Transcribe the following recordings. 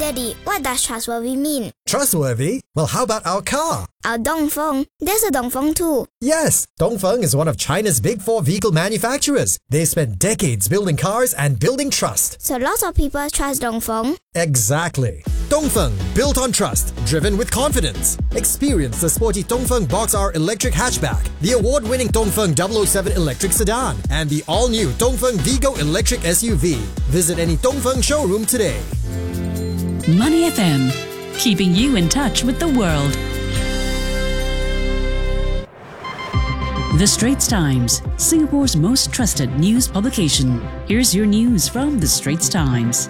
Daddy, what does trustworthy mean? Trustworthy? Well, how about our car? Our Dongfeng. There's a Dongfeng too. Yes, Dongfeng is one of China's big four vehicle manufacturers. They spent decades building cars and building trust. So lots of people trust Dongfeng. Exactly. Dongfeng, built on trust, driven with confidence. Experience the sporty Dongfeng Box R electric hatchback, the award-winning Dongfeng 007 electric sedan, and the all-new Dongfeng Vigo electric SUV. Visit any Dongfeng showroom today. Money FM, keeping you in touch with the world. The Straits Times, Singapore's most trusted news publication. Here's your news from The Straits Times.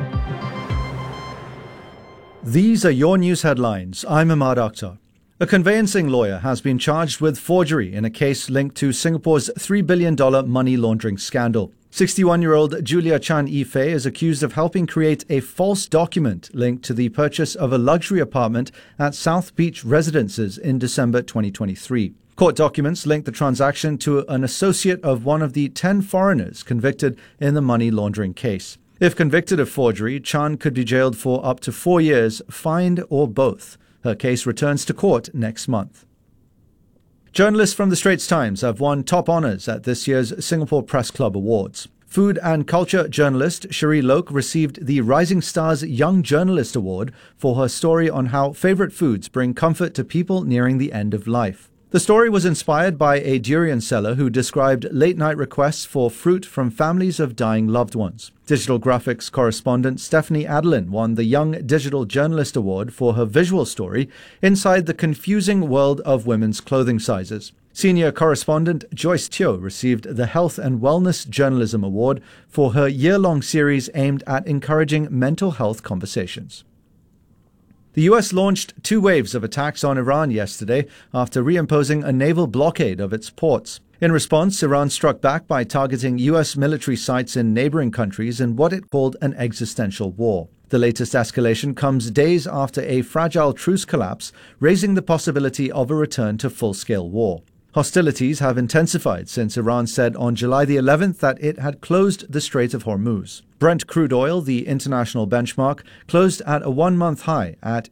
These are your news headlines. I'm Ahmad Akhtar. A conveyancing lawyer has been charged with forgery in a case linked to Singapore's $3 billion money laundering scandal. 61-year-old Julia Chan Yifei is accused of helping create a false document linked to the purchase of a luxury apartment at South Beach Residences in December 2023. Court documents link the transaction to an associate of one of the 10 foreigners convicted in the money laundering case. If convicted of forgery, Chan could be jailed for up to 4 years, fined, or both. Her case returns to court next month. Journalists from The Straits Times have won top honours at this year's Singapore Press Club Awards. Food and culture journalist Cherie Loke received the Rising Stars Young Journalist Award for her story on how favourite foods bring comfort to people nearing the end of life. The story was inspired by a durian seller who described late-night requests for fruit from families of dying loved ones. Digital graphics correspondent Stephanie Adelin won the Young Digital Journalist Award for her visual story inside the confusing world of women's clothing sizes. Senior correspondent Joyce Teo received the Health and Wellness Journalism Award for her year-long series aimed at encouraging mental health conversations. The US launched 2 waves of attacks on Iran yesterday after reimposing a naval blockade of its ports. In response, Iran struck back by targeting US military sites in neighboring countries in what it called an existential war. The latest escalation comes days after a fragile truce collapse, raising the possibility of a return to full-scale war. Hostilities have intensified since Iran said on July the 11th that it had closed the Strait of Hormuz. Brent crude oil, the international benchmark, closed at a 1-month high at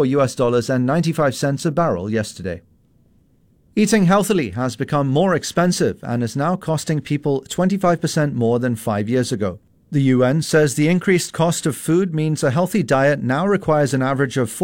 $84.95 a barrel yesterday. Eating healthily has become more expensive and is now costing people 25% more than 5 years ago. The UN says the increased cost of food means a healthy diet now requires an average of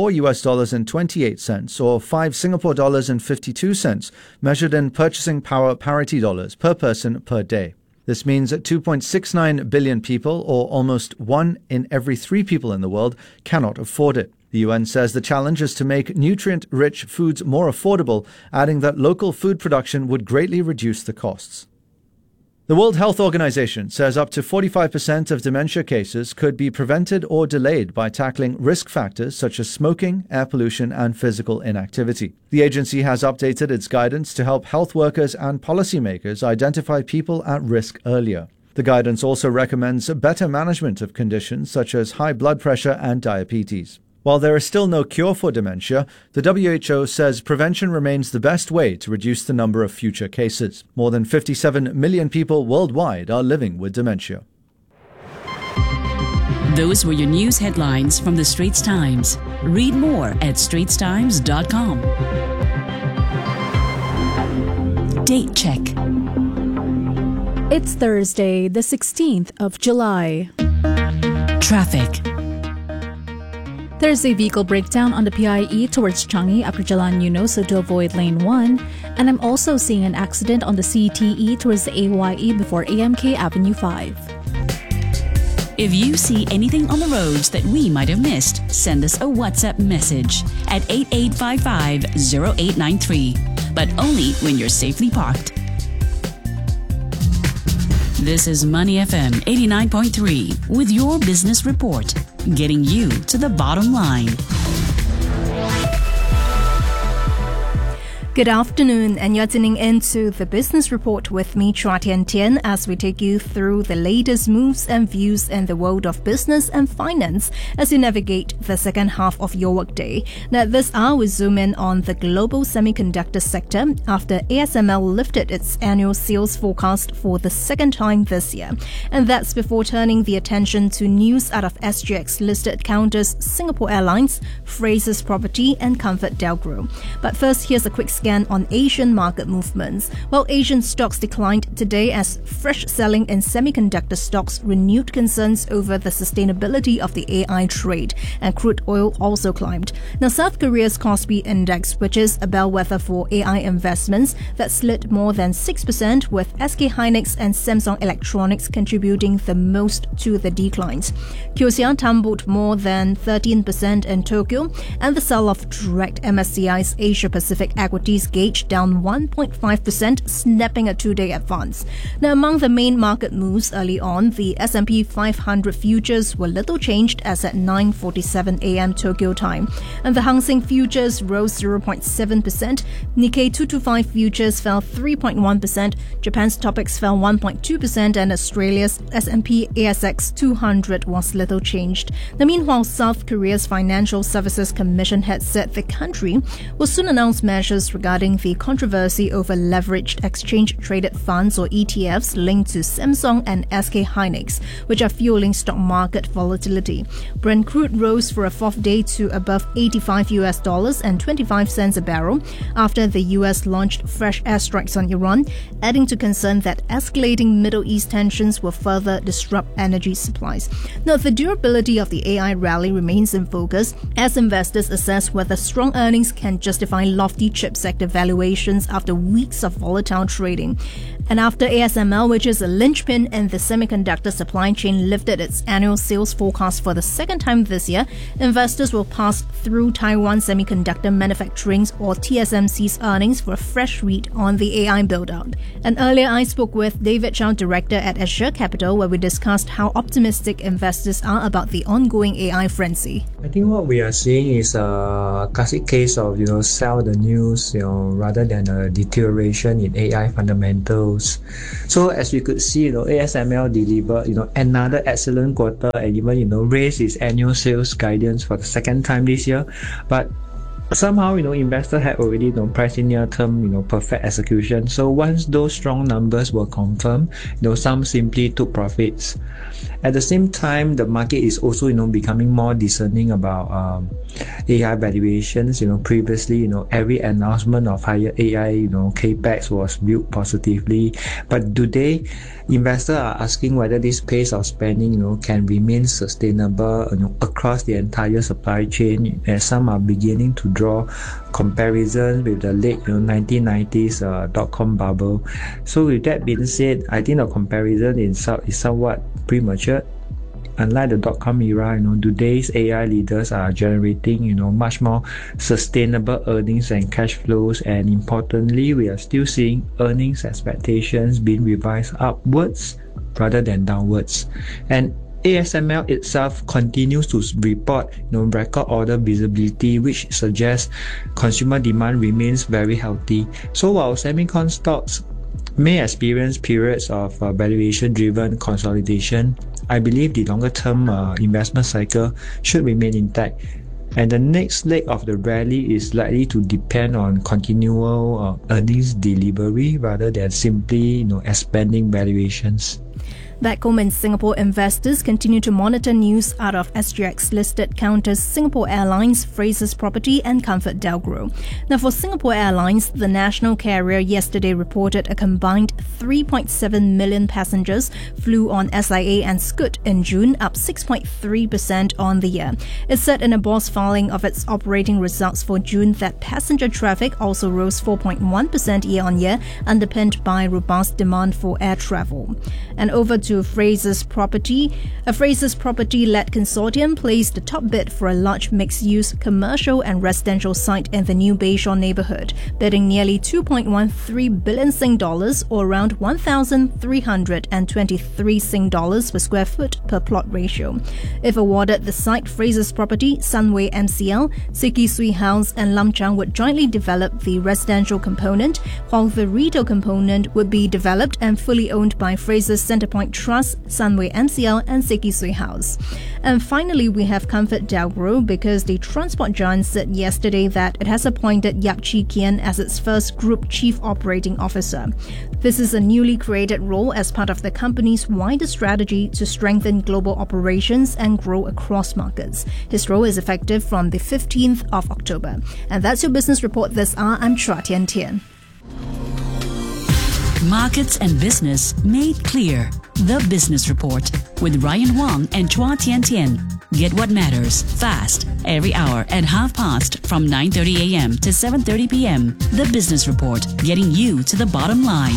$4.28 or 5 Singapore dollars and 52 cents, measured in purchasing power parity dollars per person per day. This means that 2.69 billion people, or almost 1 in every 3 people in the world, cannot afford it. The UN says the challenge is to make nutrient-rich foods more affordable, adding that local food production would greatly reduce the costs. The World Health Organization says up to 45% of dementia cases could be prevented or delayed by tackling risk factors such as smoking, air pollution, and physical inactivity. The agency has updated its guidance to help health workers and policymakers identify people at risk earlier. The guidance also recommends better management of conditions such as high blood pressure and diabetes. While there is still no cure for dementia, the WHO says prevention remains the best way to reduce the number of future cases. More than 57 million people worldwide are living with dementia. Those were your news headlines from The Straits Times. Read more at straitstimes.com. Date check. It's Thursday, the 16th of July. Traffic. There's a vehicle breakdown on the PIE towards Changi after Jalan Eunos, so to avoid lane 1. And I'm also seeing an accident on the CTE towards the AYE before AMK Avenue 5. If you see anything on the roads that we might have missed, send us a WhatsApp message at 8855-0893. But only when you're safely parked. This is Money FM 89.3 with your business report, getting you to the bottom line. Good afternoon, and you're tuning into the Business Report with me, Chua Tian Tian, as we take you through the latest moves and views in the world of business and finance as you navigate the second half of your workday. Now, this hour we zoom in on the global semiconductor sector after ASML lifted its annual sales forecast for the second time this year. And that's before turning the attention to news out of SGX-listed counters Singapore Airlines, Frasers Property and ComfortDelGro. But first, here's a quick scan on Asian market movements. While Asian stocks declined today as fresh selling in semiconductor stocks renewed concerns over the sustainability of the AI trade, and crude oil also climbed. Now, South Korea's Kospi Index, which is a bellwether for AI investments, that slid more than 6%, with SK Hynix and Samsung Electronics contributing the most to the declines. Kyosia tumbled more than 13% in Tokyo, and the sell-off dragged MSCI's Asia-Pacific equities gauge down 1.5%, snapping a two-day advance. Now, among the main market moves early on, the S&P 500 futures were little changed as at 9:47 a.m. Tokyo time, and the Hang Seng futures rose 0.7%, Nikkei 225 futures fell 3.1%, Japan's Topix fell 1.2%, and Australia's S&P ASX 200 was little changed. Now, meanwhile, South Korea's Financial Services Commission had said the country will soon announce measures regarding the controversy over leveraged exchange-traded funds or ETFs linked to Samsung and SK Hynix, which are fueling stock market volatility. Brent crude rose for a fourth day to above $85 and 25 cents a barrel after the US launched fresh airstrikes on Iran, adding to concern that escalating Middle East tensions will further disrupt energy supplies. Now, the durability of the AI rally remains in focus as investors assess whether strong earnings can justify lofty chip sector valuations after weeks of volatile trading. And after ASML, which is a linchpin in the semiconductor supply chain, lifted its annual sales forecast for the second time this year, investors will pass through Taiwan Semiconductor Manufacturing's or TSMC's earnings for a fresh read on the AI build-out. And earlier I spoke with David Chow, director at Azure Capital, where we discussed how optimistic investors are about the ongoing AI frenzy. I think what we are seeing is a classic case of, sell the news, rather than a deterioration in AI fundamentals. So as we could see, ASML delivered, another excellent quarter and even, raised its annual sales guidance for the second time this year. But somehow, investors had already priced in near-term, perfect execution. So once those strong numbers were confirmed, some simply took profits. At the same time, the market is also, becoming more discerning about AI valuations. Previously, every announcement of higher AI, capex was viewed positively. But today, investors are asking whether this pace of spending, can remain sustainable, across the entire supply chain, as some are beginning to draw comparisons with the late 1990s dot-com bubble. So with that being said, I think the comparison is somewhat premature. Unlike the dot-com era, today's AI leaders are generating, much more sustainable earnings and cash flows, and importantly, we are still seeing earnings expectations being revised upwards rather than downwards. And ASML itself continues to report record order visibility, which suggests consumer demand remains very healthy. So while semicon stocks may experience periods of valuation-driven consolidation, I believe the longer-term investment cycle should remain intact. And the next leg of the rally is likely to depend on continual earnings delivery rather than simply expanding valuations. Back home in Singapore, investors continue to monitor news out of SGX-listed counters Singapore Airlines, Frasers Property and ComfortDelGro. Now, for Singapore Airlines, the national carrier yesterday reported a combined 3.7 million passengers flew on SIA and Scoot in June, up 6.3% on the year. It said in a BOS filing of its operating results for June that passenger traffic also rose 4.1% year-on-year, underpinned by robust demand for air travel. And over to to Frasers Property. A Frasers Property-led consortium placed the top bid for a large mixed-use commercial and residential site in the new Bayshore neighbourhood, bidding nearly 2.13 billion Sing dollars, or around 1,323 Sing dollars per square foot per plot ratio. If awarded the site, Frasers Property, Sunway MCL, Seki Sui House and Lam Chang would jointly develop the residential component, while the retail component would be developed and fully owned by Frasers Centrepoint Trust, Sunway MCL and Seki Sui House. And finally, we have Comfort Delgro, because the transport giant said yesterday that it has appointed Yap Chi Kian as its first Group Chief Operating Officer. This is a newly created role as part of the company's wider strategy to strengthen global operations and grow across markets. His role is effective from the 15th of October. And that's your business report this hour. I'm Chua Tian Tian. Markets and business made clear. The Business Report with Ryan Wong and Chua Tian Tian. Get what matters fast every hour at 5:30 from 9:30 a.m. to 7:30 p.m. The Business Report, getting you to the bottom line.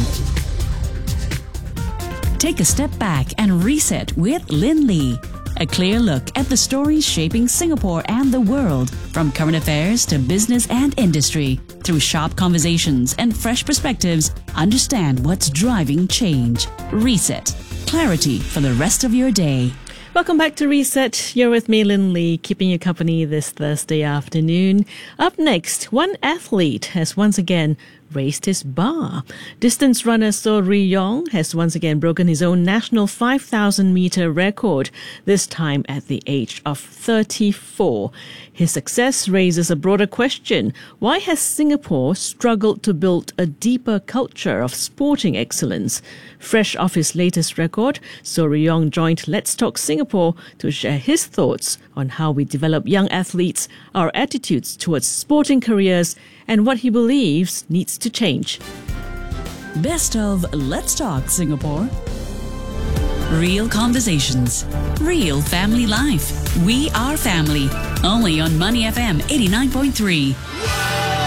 Take a step back and reset with Lin Lee. A clear look at the stories shaping Singapore and the world, from current affairs to business and industry. Through sharp conversations and fresh perspectives, understand what's driving change. Reset. Clarity for the rest of your day. Welcome back to Reset. You're with me, Lin Lee, keeping you company this Thursday afternoon. Up next, one athlete has once again raised his bar. Distance runner So Riyong has once again broken his own national 5,000-meter record, this time at the age of 34. His success raises a broader question. Why has Singapore struggled to build a deeper culture of sporting excellence? Fresh off his latest record, So Riyong joined Let's Talk Singapore to share his thoughts on how we develop young athletes, our attitudes towards sporting careers, and what he believes needs to change. Best of Let's Talk Singapore. Real conversations. Real family life. We are family. Only on Money FM 89.3.